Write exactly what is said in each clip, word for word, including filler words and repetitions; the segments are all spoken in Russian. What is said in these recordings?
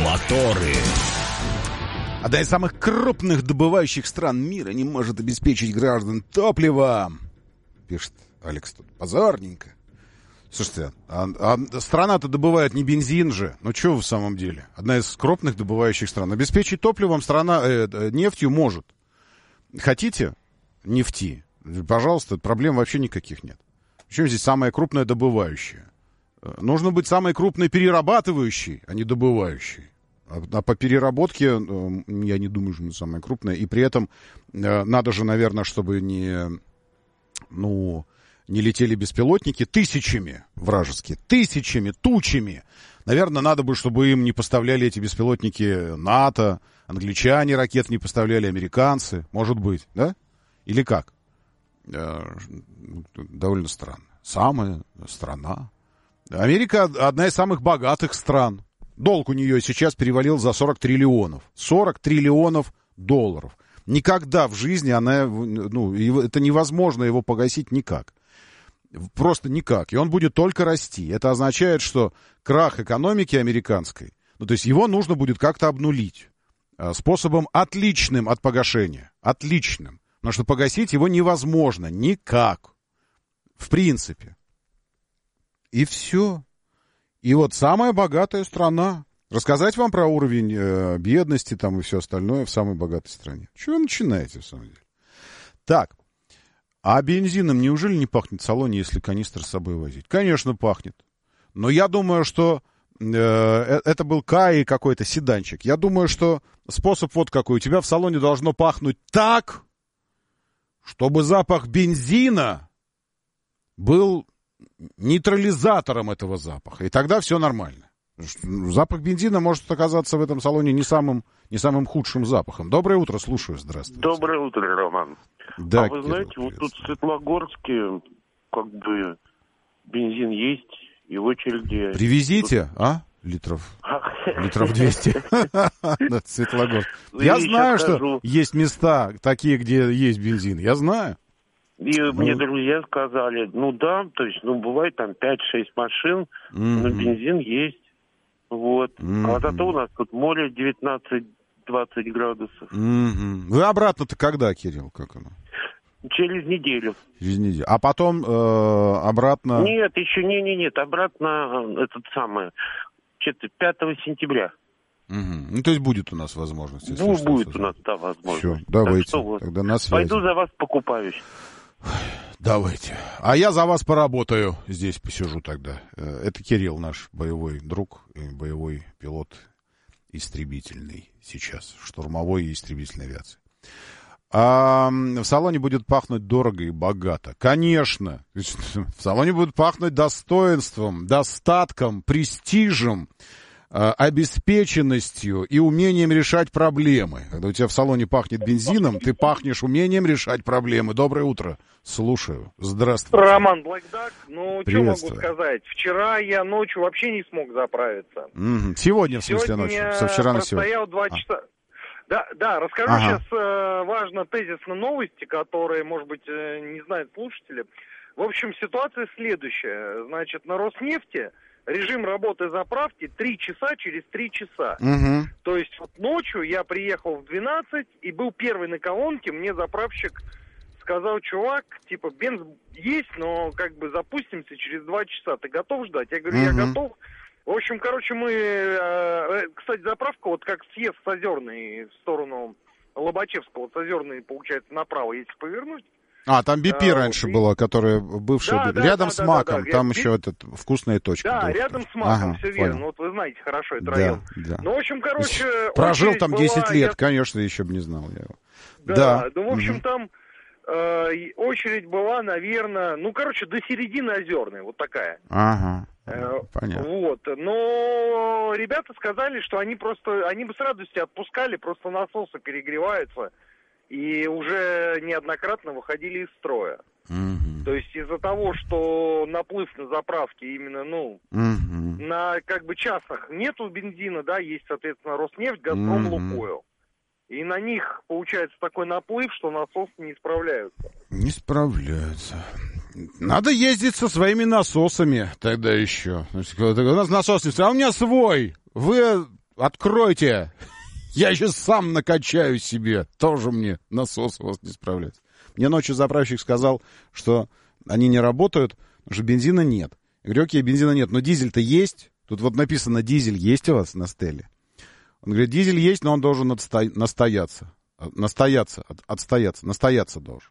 Моторы. Одна из самых крупных добывающих стран мира не может обеспечить граждан топливом, пишет Алекс тут. Позорненько. Слушайте, а, а страна-то добывает не бензин же. Ну что в самом деле? Одна из крупных добывающих стран. Обеспечить топливом страна э, нефтью может. Хотите нефти? Пожалуйста, проблем вообще никаких нет. Причем здесь самая крупная добывающая? Нужно быть самой крупной перерабатывающей, а не добывающей. А по переработке, я не думаю, что это самое крупное. И при этом надо же, наверное, чтобы не, ну, не летели беспилотники тысячами вражеские, тысячами, тучами. Наверное, надо бы, чтобы им не поставляли эти беспилотники НАТО, англичане ракет не поставляли, американцы. Может быть, да? Или как? Довольно странно. Самая страна. Америка одна из самых богатых стран. Долг у нее сейчас перевалил за сорок триллионов. сорок триллионов долларов. Никогда в жизни она, ну, это невозможно его погасить никак. Просто никак. И он будет только расти. Это означает, что крах экономики американской, ну, то есть его нужно будет как-то обнулить. Способом отличным от погашения. Отличным. Потому что погасить его невозможно. Никак. В принципе. И все. И вот самая богатая страна. Рассказать вам про уровень э, бедности там и все остальное в самой богатой стране. Чего вы начинаете, в самом деле? Так. А бензином неужели не пахнет в салоне, если канистр с собой возить? Конечно, пахнет. Но я думаю, что э, это был Каи какой-то седанчик. Я думаю, что способ вот какой. У тебя в салоне должно пахнуть так, чтобы запах бензина был нейтрализатором этого запаха. И тогда все нормально. Запах бензина может оказаться в этом салоне не самым, не самым худшим запахом. Доброе утро, слушаю. Здравствуйте. Доброе утро, Роман. Да, а вы Кирилл, знаете, вот тут в Светлогорске как бы бензин есть, и в очереди... Привезите, тут... а? Литров. Литров двести. Светлогорск. Я знаю, что есть места такие, где есть бензин. Я знаю. И ну... мне друзья сказали, ну да, то есть, ну, бывает там пять-шесть машин, mm-hmm. но бензин есть. Вот. Mm-hmm. А зато у нас тут море девятнадцать-двадцать градусов. Mm-hmm. Вы обратно-то когда, Кирилл, как оно? Через неделю. Через неделю. А потом э, обратно... Нет, еще не, не, нет, обратно этот самый, что-то пятого сентября. Угу. Ну, то есть будет у нас возможность. Если ну, что, будет создать. у нас, да, возможность. Все, давайте, что, вот, тогда на связи. Пойду за вас покупаюсь. Давайте. А я за вас поработаю. Здесь посижу тогда. Это Кирилл, наш боевой друг, боевой пилот истребительный сейчас. Штурмовой и истребительной авиации. А в салоне будет пахнуть дорого и богато. Конечно. В салоне будет пахнуть достоинством, достатком, престижем, обеспеченностью и умением решать проблемы. Когда у тебя в салоне пахнет бензином, ты пахнешь умением решать проблемы. Доброе утро. Слушаю. Здравствуйте. Роман Блэкдак. Ну, что могу сказать? Вчера я ночью вообще не смог заправиться. Mm-hmm. Сегодня, в смысле, сегодня ночью? Со вчера на сегодня. Простоял два часа. А. Да, да, расскажу ага. сейчас э, важно тезисно новости, которые, может быть, э, не знают слушатели. В общем, ситуация следующая. Значит, на Роснефти режим работы заправки три часа через три часа. Угу. То есть вот ночью я приехал в двенадцать и был первый на колонке. Мне заправщик сказал, чувак, типа, бенз есть, но как бы запустимся через два часа. Ты готов ждать? Я говорю, угу. я готов. В общем, короче, мы... Э, кстати, заправка вот как съезд с Озерной в сторону Лобачевского. С Озерной, получается, направо, если повернуть. А, там би пи а, раньше и... была, которая бывшая... Да, рядом да, с да, Маком, да, да, там да. еще этот, вкусная точка. Да, была, рядом с Маком, ага, все верно. Ну, вот вы знаете хорошо этот да, район. Да. Ну, в общем, короче... Прожил там десять была, лет, я... конечно, еще бы не знал я его. Да, да. ну, в общем, угу. там э, очередь была, наверное... Ну, короче, до середины Озерной, вот такая. Ага. Понятно. Вот. Но ребята сказали, что они просто, они бы с радостью отпускали, просто насосы перегреваются и уже неоднократно выходили из строя. Угу. То есть из-за того, что наплыв на заправке именно, ну, угу. на как бы частных нету бензина, да, есть, соответственно, Роснефть, Газпром, угу. Лукойл. И на них получается такой наплыв, что насосы не справляются. Не справляются. Надо ездить со своими насосами тогда еще. У нас насос не... А у меня свой. Вы откройте! Я еще сам накачаю себе. Тоже мне насос у вас не справляется. Мне ночью заправщик сказал, что они не работают, потому что бензина нет. Я говорю, окей, бензина нет, но дизель-то есть. Тут вот написано, дизель есть у вас на стеле. Он говорит, дизель есть, но он должен отсто... настояться. Настояться, от... отстояться, настояться должен.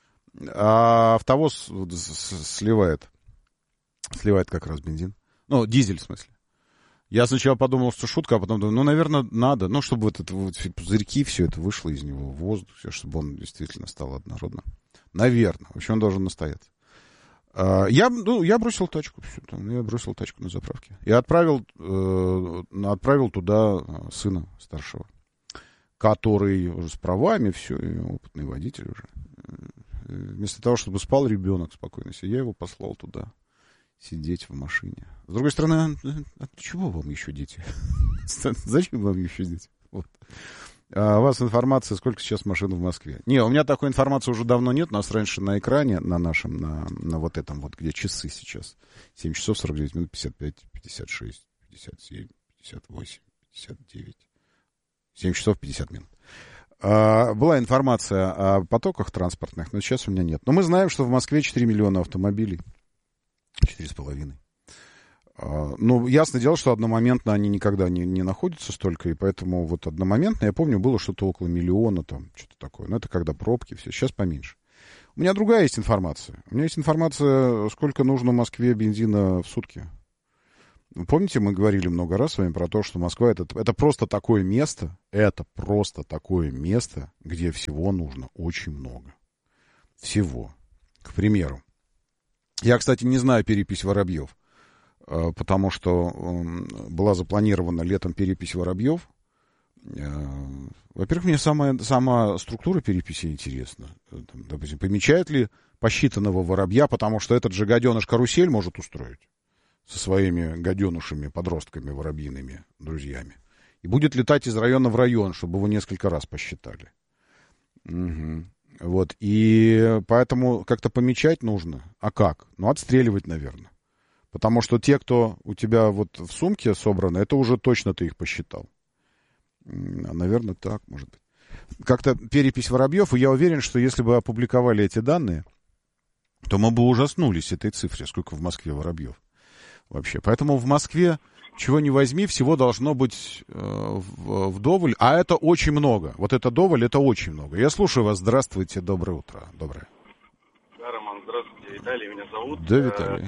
А автовоз сливает. Сливает как раз бензин. Ну, дизель, в смысле. Я сначала подумал, что шутка, а потом думаю, ну, наверное, надо. Ну, чтобы вот это вот пузырьки, все это вышло из него в воздух, чтобы он действительно стал однородным. Наверное. В общем, он должен настояться. Я, ну, я бросил тачку. Все, там, я бросил тачку на заправке. И отправил, э, отправил туда сына старшего, который уже с правами, все, и опытный водитель уже. Вместо того, чтобы спал ребенок спокойно, я его послал туда сидеть в машине. С другой стороны, а чего вам еще дети? Зачем вам еще дети? Вот. А у вас информация, сколько сейчас машин в Москве? Не, у меня такой информации уже давно нет. У нас раньше на экране, на нашем, на, на вот этом вот, где часы сейчас. семь часов сорок девять минут, пятьдесят пять, пятьдесят шесть, пятьдесят семь, пятьдесят восемь, пятьдесят девять. семь часов пятьдесят минут. А, была информация о потоках транспортных, но сейчас у меня нет. Но мы знаем, что в Москве четыре миллиона автомобилей. четыре с половиной. Ну, ясное дело, что одномоментно они никогда не, не находятся столько, и поэтому вот одномоментно, я помню, было что-то около миллиона, там, что-то такое. Но это когда пробки, все. Сейчас поменьше. У меня другая есть информация. У меня есть информация, сколько нужно Москве бензина в сутки. Помните, мы говорили много раз с вами про то, что Москва это, это просто такое место, это просто такое место, где всего нужно очень много. Всего. К примеру. Я, кстати, не знаю перепись воробьев, потому что была запланирована летом перепись воробьев. Во-первых, мне сама, сама структура переписи интересна. Там, допустим, помечает ли посчитанного воробья, потому что этот же гаденыш карусель может устроить со своими гаденушами, подростками, воробьиными друзьями. И будет летать из района в район, чтобы его несколько раз посчитали. Угу. Вот, и поэтому как-то помечать нужно. А как? Ну, отстреливать, наверное. Потому что те, кто у тебя вот в сумке собраны, это уже точно ты их посчитал. Наверное, так, может быть. Как-то перепись воробьев, и я уверен, что если бы опубликовали эти данные, то мы бы ужаснулись этой цифре, сколько в Москве воробьев вообще. Поэтому в Москве, чего не возьми, всего должно быть э, вдоволь, а это очень много. Вот это доволь, это очень много. Я слушаю вас. Здравствуйте, доброе утро. Доброе. Да, Роман, здравствуйте. Виталий меня зовут. Да, Виталий.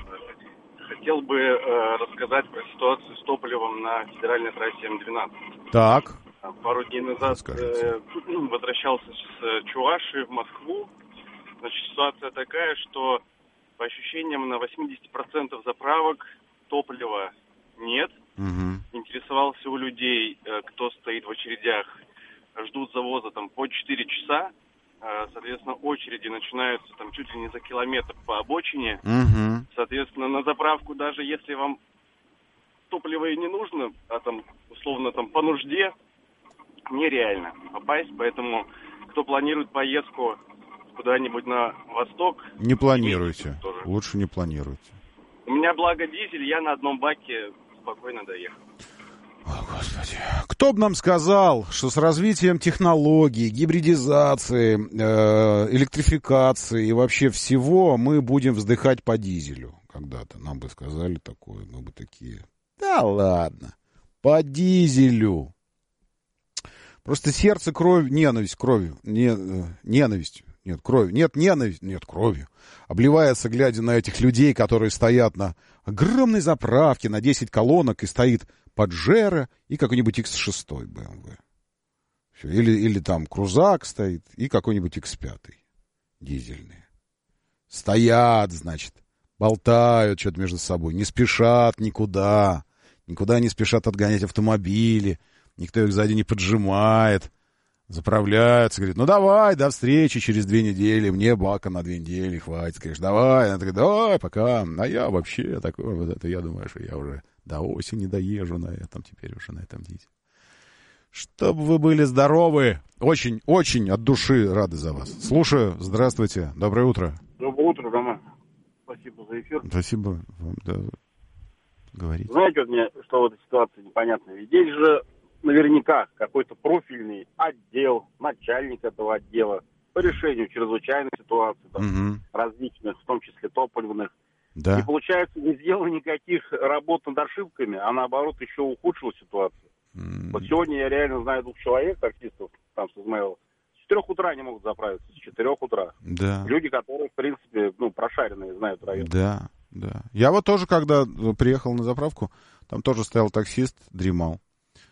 Хотел бы э, рассказать про ситуацию с топливом на федеральной трассе эм двенадцать. Так. Пару дней назад э, возвращался с Чувашии в Москву. Значит, ситуация такая, что по ощущениям на восемьдесят процентов заправок топлива нет. Угу. Интересовался у людей, э, кто стоит в очередях, ждут завоза там по четыре часа. Соответственно, очереди начинаются там чуть ли не за километр по обочине. Угу. Соответственно, на заправку, даже если вам топливо и не нужно, а там, условно, там по нужде, нереально попасть. Поэтому, кто планирует поездку куда-нибудь на восток... Не планируйте. Лучше не планируйте. У меня, благо, дизель, я на одном баке спокойно доехал. О, Господи. Кто бы нам сказал, что с развитием технологий, гибридизации, э, электрификации и вообще всего мы будем вздыхать по дизелю когда-то. Нам бы сказали такое, мы бы такие, да ладно, по дизелю. Просто сердце, кровь, ненависть кровью, не, ненавистью, нет, кровью, нет, ненависть, нет, кровью. Обливается, глядя на этих людей, которые стоят на огромной заправке на десять колонок и стоит Паджеро и какой-нибудь икс шесть бэ эм вэ. Все. Или, или там Крузак стоит и какой-нибудь икс пять дизельный. Стоят, значит, болтают что-то между собой, не спешат никуда, никуда не спешат отгонять автомобили, никто их сзади не поджимает, заправляются, говорит, ну давай, до встречи через две недели, мне бака на две недели хватит, конечно, давай, она такая, давай, пока, а я вообще такой, вот это, я думаю, что я уже до осени доезжу на этом, теперь уже на этом дизеле. Чтобы вы были здоровы, очень, очень от души рады за вас. Слушаю, здравствуйте, доброе утро. Доброе утро, Роман. Спасибо за эфир. Спасибо вам, да. Говорите. Знаете, вот мне, что в этой ситуации непонятно. Ведь здесь же наверняка какой-то профильный отдел, начальник этого отдела по решению чрезвычайных ситуаций, там, Угу. различных, в том числе топливных. Да. И получается, не сделал никаких работ над ошибками, а наоборот еще ухудшил ситуацию. М. Вот сегодня я реально знаю двух человек, таксистов, там, с Измаила. С четырех утра не могут заправиться, с четырех утра. Да. Люди, которые, в принципе, ну, прошаренные, знают район. Да, да. Я вот тоже, когда приехал на заправку, там тоже стоял таксист, дремал.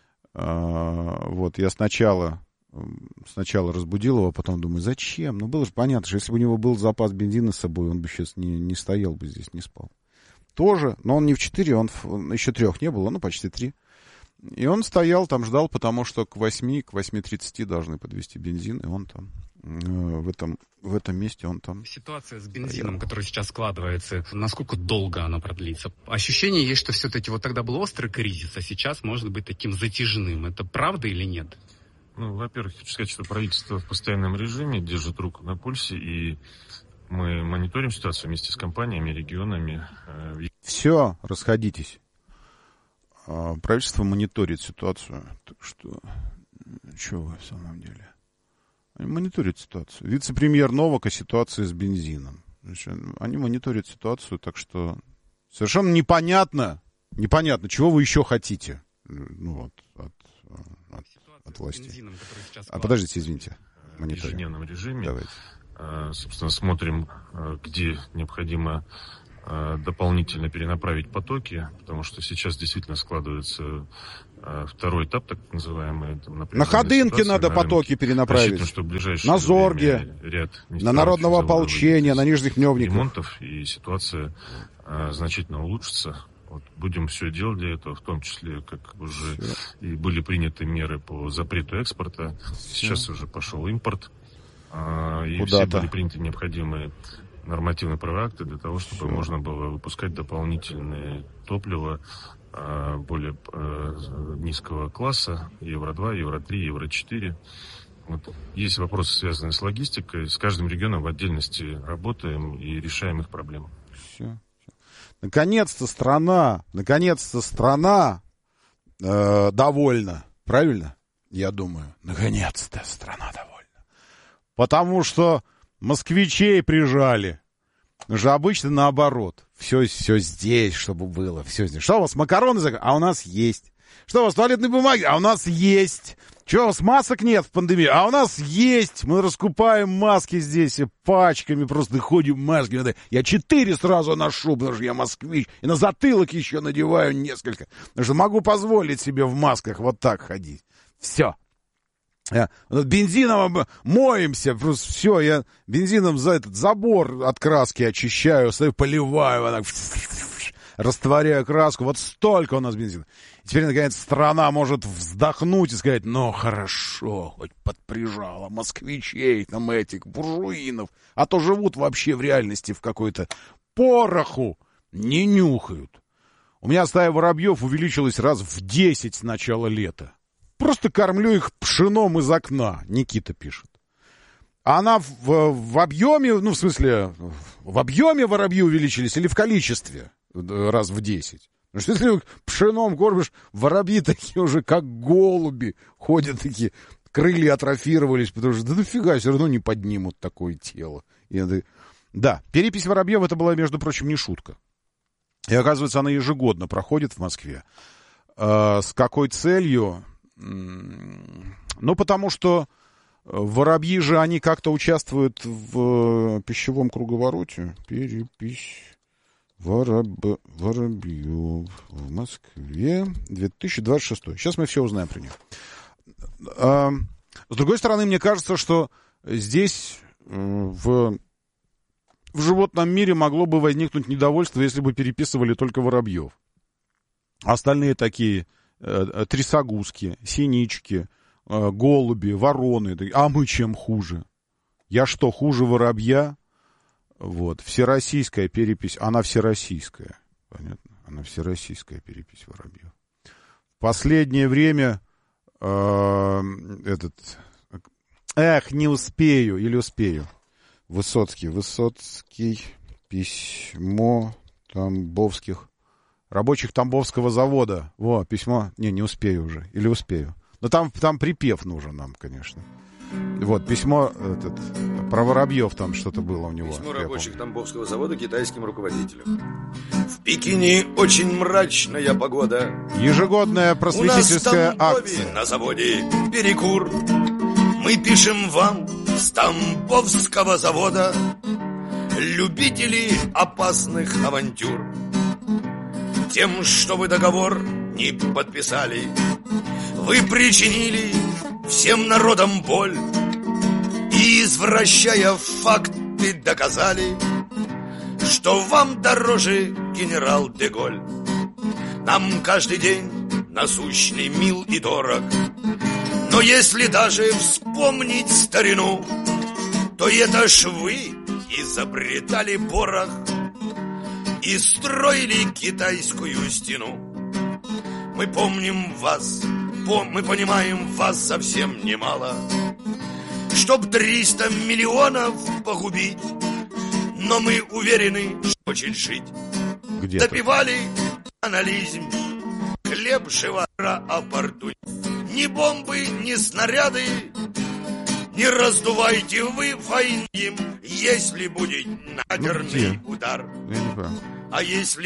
А, вот, я сначала, сначала разбудил его, потом думаю, зачем? Ну, было же понятно, что если бы у него был запас бензина с собой, он бы сейчас не, не стоял бы здесь, не спал. Тоже, но он не в четыре, он, в, он еще трех не было, ну, почти три. И он стоял там, ждал, потому что к восьми, к восьми тридцати должны подвезти бензин, и он там, э, в этом, в этом месте он там... Ситуация с бензином, которая сейчас складывается, насколько долго она продлится? Ощущение есть, что все-таки вот тогда был острый кризис, а сейчас может быть таким затяжным. Это правда или нет? Ну, во-первых, хочу сказать, что правительство в постоянном режиме держит руку на пульсе, и мы мониторим ситуацию вместе с компаниями, регионами. Все, расходитесь. Правительство мониторит ситуацию. Так что, что вы в самом деле? Они мониторят ситуацию. Вице-премьер Новак о ситуации с бензином. Они мониторят ситуацию, так что совершенно непонятно, непонятно, чего вы еще хотите. Ну вот, от, от, от власти. Бензином, а подождите, извините. В ежедневном режиме. Давайте. Собственно, смотрим, где необходимо дополнительно перенаправить потоки, потому что сейчас действительно складывается второй этап, так называемый. Там, на Ходынке надо на потоки перенаправить. Что в на Зорге, ряд на Народного ополчения, на Нижних Невников. Ремонтов, и ситуация а, значительно улучшится. Вот, будем все делать для этого, в том числе, как уже все. И были приняты меры по запрету экспорта. Все. Сейчас уже пошел импорт. А, и Куда-то. Все были приняты необходимые нормативные правовые акты для того, чтобы Все. Можно было выпускать дополнительное топливо а, более а, низкого класса, евро два, евро три, евро четыре. Вот. Есть вопросы, связанные с логистикой. С каждым регионом в отдельности работаем и решаем их проблемы. Все. Наконец-то страна, наконец-то страна э, довольна. Правильно? Я думаю, наконец-то страна довольна. Потому что москвичей прижали. Же обычно наоборот. Все, все здесь, чтобы было. Все здесь. Что у вас, макароны? А у нас есть. Что у вас, туалетной бумаги? А у нас есть. Что у вас, масок нет в пандемии? А у нас есть. Мы раскупаем маски здесь пачками. Просто ходим маски. Я четыре сразу ношу, потому что я москвич. И на затылок еще надеваю несколько. Потому что могу позволить себе в масках вот так ходить. Все. Я, вот бензином моемся, просто все, я бензином за этот забор от краски очищаю, стою, поливаю, вот так, растворяю краску, вот столько у нас бензина. И теперь, наконец, страна может вздохнуть и сказать, ну, хорошо, хоть подприжала москвичей, там этих, буржуинов, а то живут вообще в реальности в какой-то пороху, не нюхают. У меня стая воробьев увеличилась раз в десять с начала лета. Просто кормлю их пшеном из окна, Никита пишет. Она в, в объеме, ну, в смысле, в объеме воробьи увеличились или в количестве раз в десять? Потому что если пшеном кормишь, воробьи такие уже, как голуби, ходят такие, крылья атрофировались, потому что, да нафига, все равно не поднимут такое тело. И это... Да, перепись воробьев, это была, между прочим, не шутка. И, оказывается, она ежегодно проходит в Москве. Э, с какой целью... Ну, потому что воробьи же, они как-то участвуют в пищевом круговороте. Перепись вороб... воробьев в Москве две тысячи двадцать шестой. Сейчас мы все узнаем про них. А, с другой стороны, мне кажется, что здесь в, в животном мире могло бы возникнуть недовольство, если бы переписывали только воробьев. Остальные такие... трясогузки, синички, голуби, вороны. А мы чем хуже? Я что, хуже воробья? Вот. Всероссийская перепись. Она всероссийская. Понятно? Она всероссийская перепись воробьев. В последнее время э, этот... Эх, не успею. Или успею. Высоцкий. Высоцкий. Письмо Тамбовских рабочих Тамбовского завода. Во, письмо. Не, не успею уже. Или успею. Но там, там припев нужен нам, конечно. Вот, письмо этот, про воробьев там что-то было у него. Письмо рабочих Тамбовского завода китайским руководителям. В Пекине очень мрачная погода. Ежегодная просветительская акция. У нас в акция. На заводе перекур. Мы пишем вам с Тамбовского завода, любители опасных авантюр. Тем, что вы договор не подписали, вы причинили всем народам боль и, извращая факты, доказали, что вам дороже генерал де-Голь. Нам каждый день насущный, мил и дорог, но если даже вспомнить старину, то это ж вы изобретали порох и строили китайскую стену. Мы помним вас, пом- мы понимаем вас совсем немало, чтоб триста миллионов погубить, но мы уверены, что очень жить. Где-то. Допивали анализм, хлеб шевара опортунь. Ни бомбы, ни снаряды не раздувайте вы войны, если будет ядерный ну, удар. Я не понимаю. А если